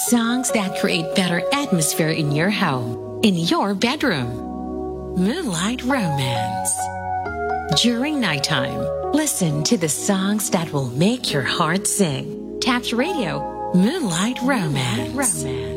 Songs that create better atmosphere in your home, in your bedroom. Moonlight Romance. During nighttime, listen to the songs that will make your heart sing. Taps Radio, Moonlight Romance.